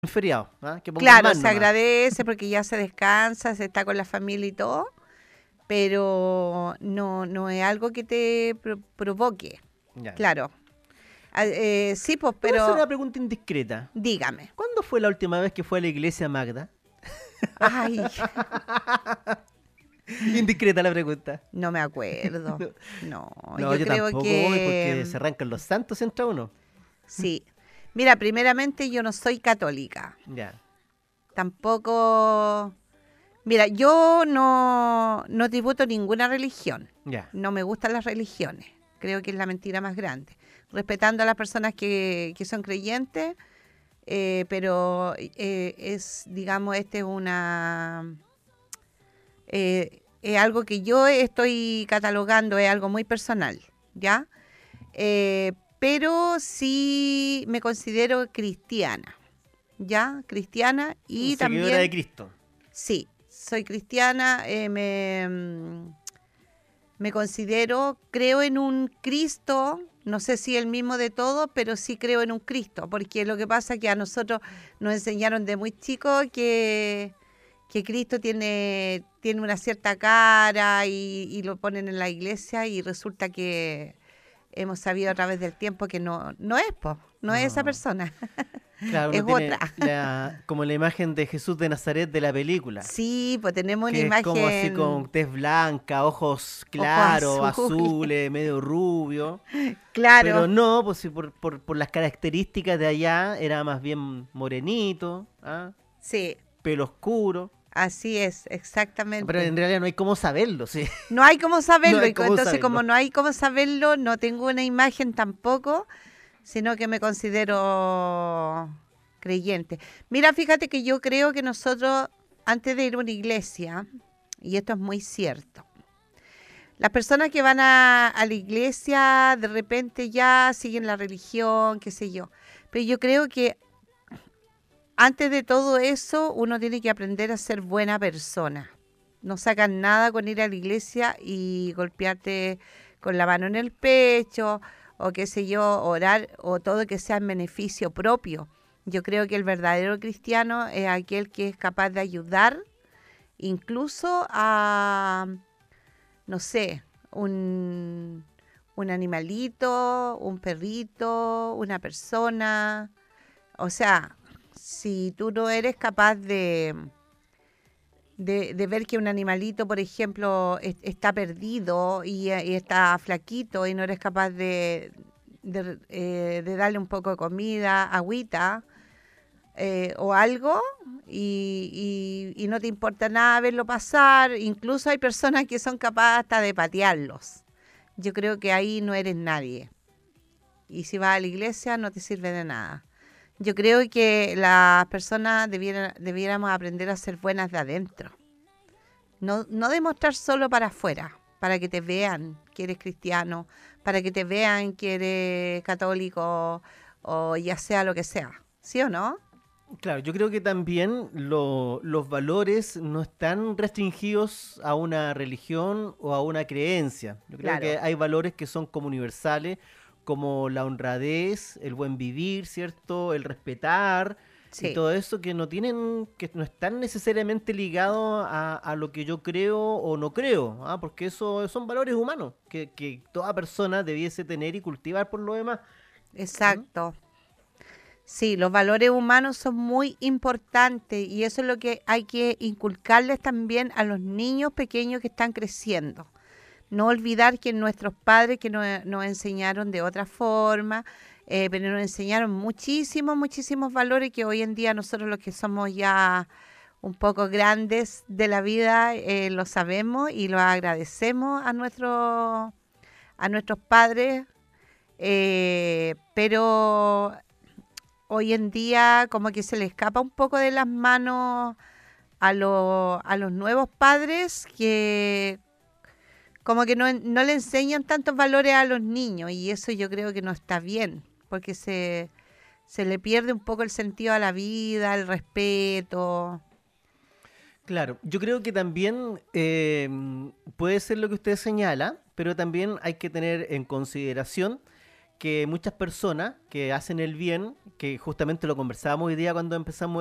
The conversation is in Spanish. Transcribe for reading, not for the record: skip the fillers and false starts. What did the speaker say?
feriado, ¿ah? Que pongan Claro, más se nomás. agradece porque ya se descansa, se está con la familia y todo, pero no es algo que te provoque. Ya. Claro. Sí, pues, Te voy a hacer pero una pregunta indiscreta. dígame. ¿Cuándo fue la última vez que fue a la iglesia Magda? Ay, Indiscreta la pregunta. no me acuerdo. No, No, no, yo yo creo tampoco voy que porque se arrancan los santos si entra uno. sí. Mira, primeramente yo no soy católica. Ya, Tampoco. Mira, yo no tributo ninguna religión. ya. No me gustan las religiones. Creo que es la mentira más grande. Respetando a las personas que son creyentes, pero es, digamos, este es es algo que yo estoy catalogando, es algo muy personal, ¿ya? Pero sí me considero cristiana, ¿ya? Cristiana y Seguidora de también, Cristo. sí, soy cristiana, me considero, creo en un Cristo, no sé si el mismo de todos, pero sí creo en un Cristo, porque lo que pasa es que a nosotros nos enseñaron de muy chicos que Cristo tiene una cierta cara y lo ponen en la iglesia y resulta que hemos sabido a través del tiempo que no es, po, no es esa No. persona, Claro, es uno otra. tiene como la imagen de Jesús de Nazaret de la película, Sí, pues tenemos una que es como así con imagen, tez blanca, ojos ojos claros, azules, azules, medio rubio. Pero claro, no, pues sí, por las características de allá era más bien morenito, ¿ah? sí, Pelo oscuro. así es, Pero exactamente. en realidad no hay cómo saberlo, sí. No hay cómo No saberlo hay y cómo entonces como saberlo. no hay cómo saberlo, no tengo una imagen tampoco, sino que me considero creyente. Mira, fíjate que yo creo que nosotros, antes de ir a una iglesia, y esto es muy cierto, las personas que van a la iglesia de repente ya siguen la religión, qué sé yo, pero yo creo que antes de todo eso uno tiene que aprender a ser buena persona. No sacan nada con ir a la iglesia y golpearte con la mano en el pecho o qué sé yo, orar o todo que sea en beneficio propio. Yo creo que el verdadero cristiano es aquel que es capaz de ayudar incluso a, no sé, un animalito, un perrito, una persona. O sea, si tú no eres capaz de ver que un animalito, por ejemplo, está perdido y está flaquito y no eres capaz de darle un poco de comida, agüita o algo y no te importa nada verlo pasar, incluso hay personas que son capaces hasta de patearlos. Yo creo que ahí no eres nadie. Y si vas a la iglesia no te sirve de nada. Yo creo que las personas debiéramos aprender a ser buenas de adentro. No demostrar solo para afuera, para que te vean que eres cristiano, para que te vean que eres católico o ya sea lo que sea. ¿Sí o no? Claro, yo creo que también los valores no están restringidos a una religión o a una creencia. Yo creo que Claro, hay valores que son como universales, como la honradez, el buen vivir, ¿cierto? El respetar y sí, todo eso que no tienen, que no están necesariamente ligados a lo que yo creo o no creo, ¿ah? Porque eso son valores humanos que toda persona debiese tener y cultivar por lo demás. ¿Mm? exacto. Sí, los valores humanos son muy importantes y eso es lo que hay que inculcarles también a los niños pequeños que están creciendo. No olvidar que nuestros padres que nos enseñaron de otra forma, pero nos enseñaron muchísimos, muchísimos valores que hoy en día nosotros los que somos ya un poco grandes de la vida lo sabemos y lo agradecemos a nuestros padres, pero hoy en día como que se le escapa un poco de las manos a los nuevos padres que como que no le enseñan tantos valores a los niños y eso yo creo que no está bien, porque se le pierde un poco el sentido a la vida, el respeto. Claro, yo creo que también puede ser lo que usted señala, pero también hay que tener en consideración que muchas personas que hacen el bien, que justamente lo conversábamos hoy día cuando empezamos